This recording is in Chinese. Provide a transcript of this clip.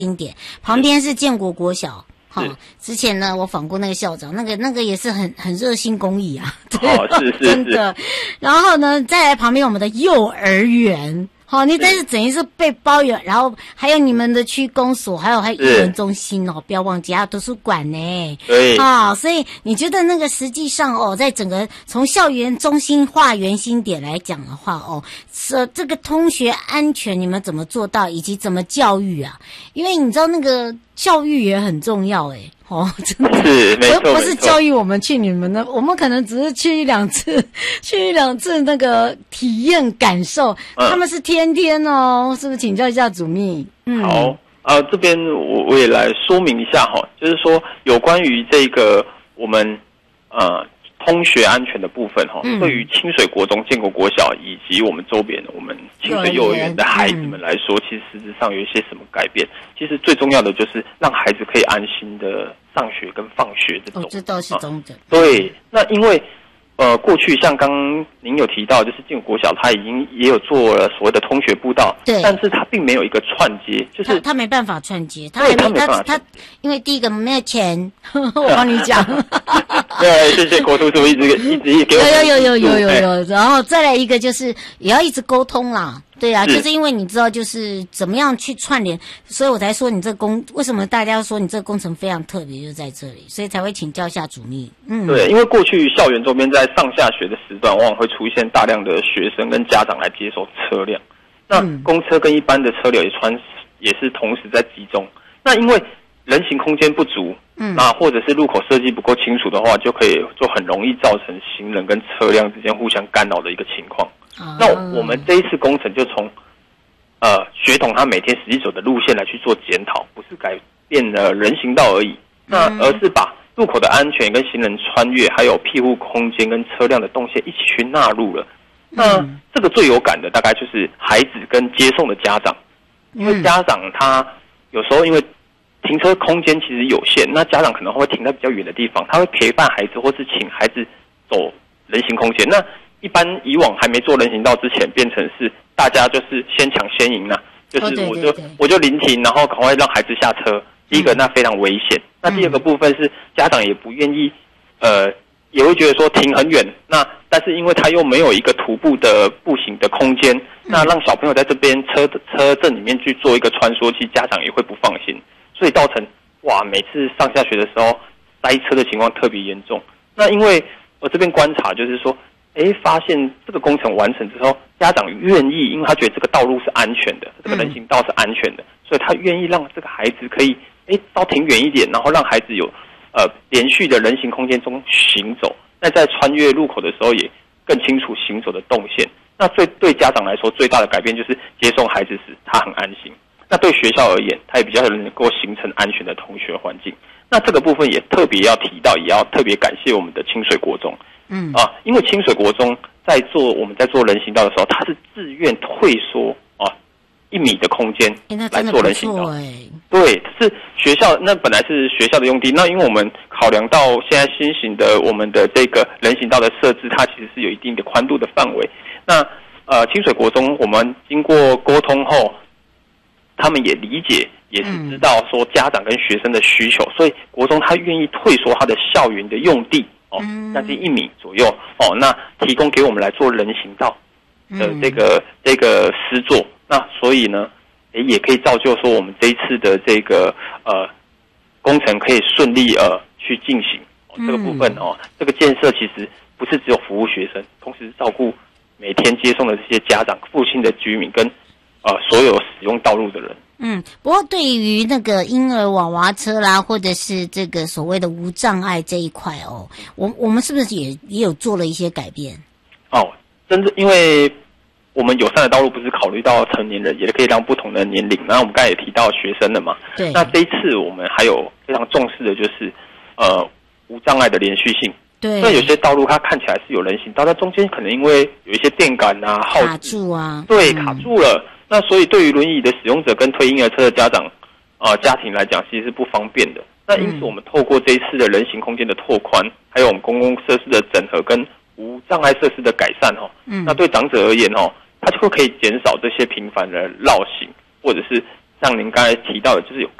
经典，旁边是建国国小。好，之前呢，我访过那个校长，那个也是很热心公益啊，对， 是真的。然后呢，再来旁边我们的幼儿园，好，你但是等于是被包圆，然后还有你们的区公所，还有艺文中心哦，不要忘记还有图书馆呢， 对， 啊，所以你觉得那个实际上哦，在整个从校园中心化圆心点来讲的话哦，这个通学安全你们怎么做到，以及怎么教育啊？因为你知道那个教育也很重要诶。哦，真的是没错， 不是教育我们去你们的，我们可能只是去一两次那个体验感受，他们是天天哦，是不是？请教一下主秘。 好，这边我也来说明一下哈，就是说有关于这个我们通学安全的部分哈，对于清水国中、建国国小以及我们周边我们清水幼儿园的孩子们来说，其实实质上有一些什么改变？其实最重要的就是让孩子可以安心的上学跟放学这种。 这倒是真的。 对，那因为过去像刚您有提到，就是建国国小它也有做了所谓的通学步道， 对， 但是它并没有一个串接，就是他没办法串接，他因为第一个没有钱，我帮你讲。 对，谢谢国图书一直给我有，然后再来一个就是也要一直沟通啦。对啊，就是因为你知道，就是怎么样去串联，所以我才说你这为什么大家说你这个工程非常特别，就在这里，所以才会请教一下主秘。 对，因为过去校园周边在上下学的时段，往往会出现大量的学生跟家长来接收车辆，那公车跟一般的车流也是同时在集中。那因为人行空间不足，那或者是路口设计不够清楚的话，就很容易造成行人跟车辆之间互相干扰的一个情况。那我们这一次工程就从学童他每天实际走的路线来去做检讨，不是改变了人行道而已，而是把路口的安全跟行人穿越，还有庇护空间跟车辆的动线一起去纳入了。那这个最有感的大概就是孩子跟接送的家长，因为家长他有时候因为停车空间其实有限，那家长可能会停在比较远的地方，他会陪伴孩子或是请孩子走人行空间。那以往还没做人行道之前，变成是大家就是先抢先赢啦，就是我就临停，然后赶快让孩子下车。第一个那非常危险，那第二个部分是家长也不愿意，也会觉得说停很远，那但是因为他又没有一个徒步的步行的空间，那让小朋友在这边车阵里面去做一个穿梭，其实家长也会不放心，所以造成每次上下学的时候塞车的情况特别严重。那因为我这边观察就是说，发现这个工程完成之后，家长愿意，因为他觉得这个道路是安全的，这个人行道是安全的，所以他愿意让这个孩子可以稍停远一点，然后让孩子有连续的人行空间中行走。那在穿越路口的时候，也更清楚行走的动线。那对家长来说，最大的改变就是接送孩子时他很安心。那对学校而言，他也比较能够形成安全的同学环境。那这个部分也特别要提到，也要特别感谢我们的清水国中。因为清水国中我们在做人行道的时候，他是自愿退缩1米的空间来做人行道。对，是学校那本来是学校的用地，那因为我们考量到现在新型的我们的这个人行道的设置，它其实是有一定的宽度的范围。那清水国中我们经过沟通后，他们也理解，也是知道说家长跟学生的需求，所以国中他愿意退缩他的校园的用地将近1米左右那提供给我们来做人行道的这个施作。那所以呢，也可以造就说我们这一次的这个工程可以顺利去进行这个部分这个建设其实不是只有服务学生，同时照顾每天接送的这些家长、附近的居民跟所有使用道路的人。 不过对于那个婴儿娃娃车啦，或者是这个所谓的无障碍这一块我们是不是也有做了一些改变？ 真的，因为我们友善的道路不是考虑到成年人，也可以让不同的年龄。那我们刚才也提到学生了嘛， 对。 那这一次我们还有非常重视的就是无障碍的连续性。 对。 那有些道路它看起来是有人行道，但中间可能因为有一些电杆耗卡住啊， 对，卡住了。那所以对于轮椅的使用者跟推婴儿车的家长家庭来讲，其实是不方便的。那因此我们透过这一次的人行空间的拓宽，还有我们公共设施的整合跟无障碍设施的改善那对长者而言他就可以减少这些频繁的绕行或者是像您刚才提到的，就是有